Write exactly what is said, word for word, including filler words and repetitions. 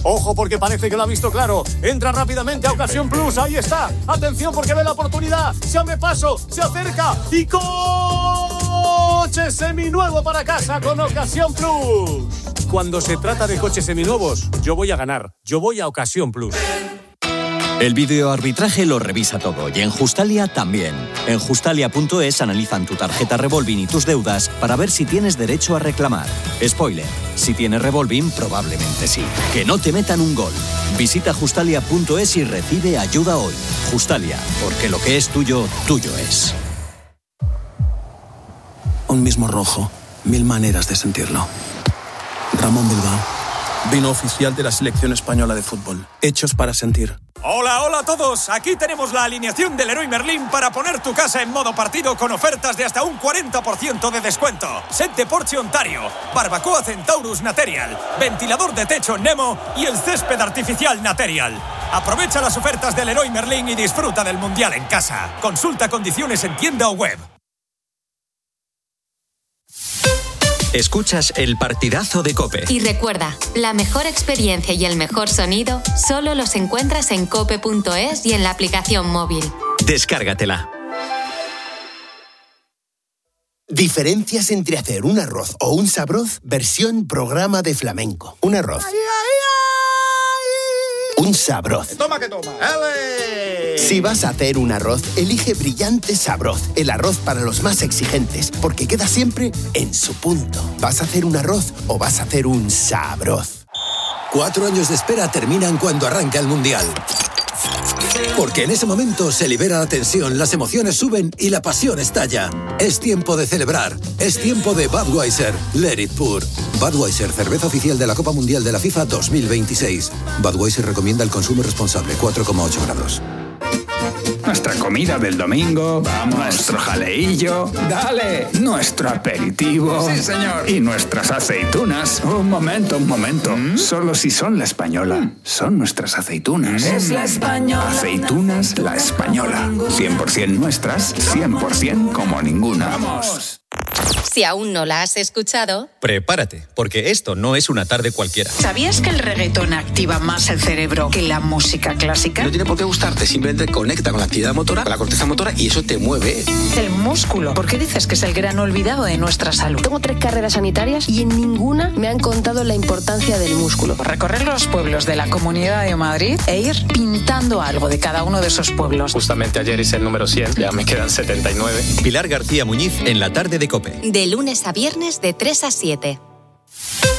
Ojo porque parece que lo ha visto claro. Entra rápidamente a Ocasión Plus. Ahí está. Atención porque ve la oportunidad. Se abre paso, se acerca y coche seminuevo para casa con Ocasión Plus. Cuando se trata de coches seminuevos, yo voy a ganar. Yo voy a Ocasión Plus. El videoarbitraje lo revisa todo y en Justalia también. En justalia punto es analizan tu tarjeta Revolving y tus deudas para ver si tienes derecho a reclamar. Spoiler, si tienes Revolving, probablemente sí. Que no te metan un gol. Visita justalia punto es y recibe ayuda hoy. Justalia, porque lo que es tuyo, tuyo es. Un mismo rojo, mil maneras de sentirlo. Ramón Bilbao, vino oficial de la selección española de fútbol. Hechos para sentir. Hola, hola a todos. Aquí tenemos la alineación del Leroy Merlin para poner tu casa en modo partido con ofertas de hasta un cuarenta por ciento de descuento. Set de Porsche Ontario, barbacoa Centaurus Material, ventilador de techo Nemo y el césped artificial Material. Aprovecha las ofertas del Leroy Merlin y disfruta del Mundial en casa. Consulta condiciones en tienda o web. Escuchas el partidazo de COPE. Y recuerda, la mejor experiencia y el mejor sonido solo los encuentras en cope punto es y en la aplicación móvil. Descárgatela. Diferencias entre hacer un arroz o un sabroz, versión programa de flamenco. Un arroz. Ay, ay, ay. Un sabroz. Toma que toma. ¡Ale! Si vas a hacer un arroz, elige Brillante Sabroz, el arroz para los más exigentes, porque queda siempre en su punto. ¿Vas a hacer un arroz o vas a hacer un sabroz? Cuatro años de espera terminan cuando arranca el Mundial. Porque en ese momento se libera la tensión, las emociones suben y la pasión estalla. Es tiempo de celebrar. Es tiempo de Budweiser. Let it pour. Budweiser, cerveza oficial de la Copa Mundial de la FIFA dos mil veintiséis. Budweiser recomienda el consumo responsable, cuatro coma ocho grados. Nuestra comida del domingo, vamos, nuestro jaleillo, dale, nuestro aperitivo. Sí, señor. Y nuestras aceitunas. Un momento, un momento. ¿Mm? Solo si son la española. ¿Mm? Son nuestras aceitunas. Es la española. Aceitunas La Española. cien por ciento nuestras, cien por ciento como ninguna. ¡Vamos! Si aún no la has escuchado, Prepárate, porque esto no es una tarde cualquiera. ¿Sabías que el reggaetón activa más el cerebro que la música clásica? No tiene por qué gustarte, simplemente conecta con la actividad motora, con la corteza motora y eso te mueve. El músculo. ¿Por qué dices que es el gran olvidado de nuestra salud? Tengo tres carreras sanitarias y en ninguna me han contado la importancia del músculo. Recorrer los pueblos de la Comunidad de Madrid e ir pintando algo de cada uno de esos pueblos. Justamente ayer hice el número cien, ya me quedan setenta y nueve. Pilar García Muñiz en la tarde de COPE. de lunes a viernes de tres a siete.